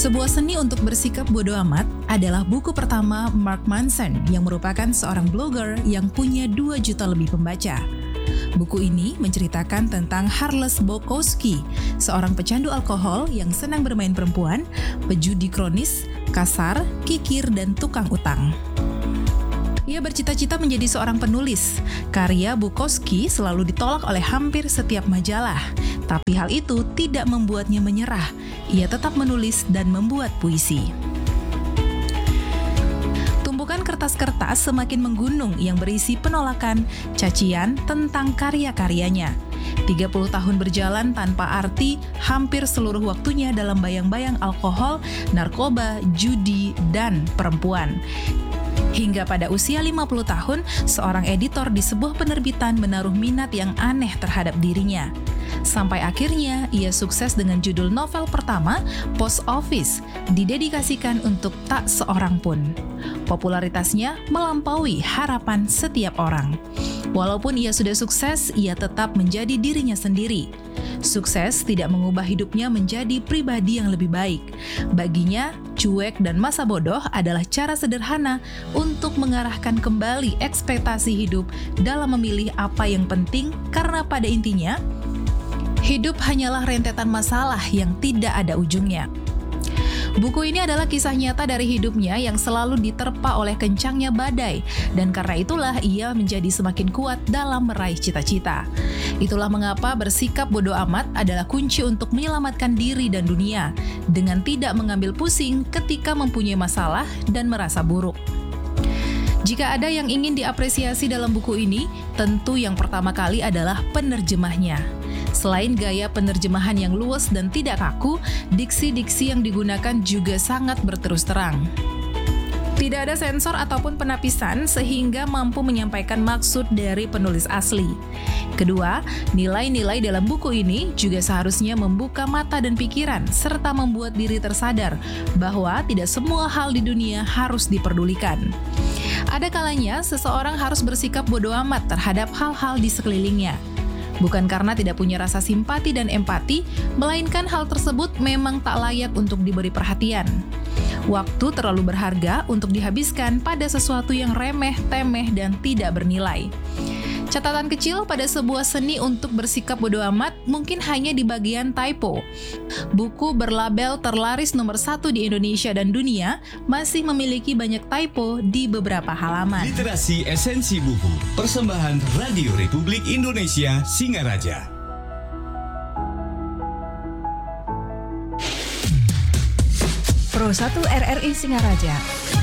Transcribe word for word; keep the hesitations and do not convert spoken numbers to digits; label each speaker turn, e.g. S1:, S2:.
S1: Sebuah Seni untuk Bersikap Bodoh Amat adalah buku pertama Mark Manson yang merupakan seorang blogger yang punya dua juta lebih pembaca. Buku ini menceritakan tentang Charles Bukowski, seorang pecandu alkohol yang senang bermain perempuan, pejudi kronis, kasar, kikir, dan tukang utang. Ia bercita-cita menjadi seorang penulis. Karya Bukowski selalu ditolak oleh hampir setiap majalah, tapi hal itu tidak membuatnya menyerah. Ia tetap menulis dan membuat puisi. Tumpukan kertas-kertas semakin menggunung yang berisi penolakan, cacian tentang karya-karyanya. tiga puluh tahun berjalan tanpa arti, hampir seluruh waktunya dalam bayang-bayang alkohol, narkoba, judi, dan perempuan. Hingga pada usia lima puluh tahun, seorang editor di sebuah penerbitan menaruh minat yang aneh terhadap dirinya. Sampai akhirnya, ia sukses dengan judul novel pertama, Post Office, didedikasikan untuk tak seorang pun. Popularitasnya melampaui harapan setiap orang. Walaupun ia sudah sukses, ia tetap menjadi dirinya sendiri. Sukses tidak mengubah hidupnya menjadi pribadi yang lebih baik. Baginya, cuek dan masa bodoh adalah cara sederhana untuk mengarahkan kembali ekspektasi hidup dalam memilih apa yang penting, karena pada intinya, hidup hanyalah rentetan masalah yang tidak ada ujungnya. Buku ini adalah kisah nyata dari hidupnya yang selalu diterpa oleh kencangnya badai, dan karena itulah ia menjadi semakin kuat dalam meraih cita-cita. Itulah mengapa bersikap bodoh amat adalah kunci untuk menyelamatkan diri dan dunia, dengan tidak mengambil pusing ketika mempunyai masalah dan merasa buruk. Jika ada yang ingin diapresiasi dalam buku ini, tentu yang pertama kali adalah penerjemahnya. Selain gaya penerjemahan yang luwes dan tidak kaku, diksi-diksi yang digunakan juga sangat berterus terang. Tidak ada sensor ataupun penapisan sehingga mampu menyampaikan maksud dari penulis asli. Kedua, nilai-nilai dalam buku ini juga seharusnya membuka mata dan pikiran serta membuat diri tersadar bahwa tidak semua hal di dunia harus diperdulikan. Ada kalanya seseorang harus bersikap bodoh amat terhadap hal-hal di sekelilingnya. Bukan karena tidak punya rasa simpati dan empati, melainkan hal tersebut memang tak layak untuk diberi perhatian. Waktu terlalu berharga untuk dihabiskan pada sesuatu yang remeh, temeh, dan tidak bernilai. Catatan kecil pada sebuah seni untuk bersikap bodoh amat mungkin hanya di bagian typo. Buku berlabel terlaris nomor satu di Indonesia dan dunia masih memiliki banyak typo di beberapa halaman.
S2: Literasi Esensi Buku, persembahan Radio Republik Indonesia Singaraja.
S3: Pro satu R R I Singaraja.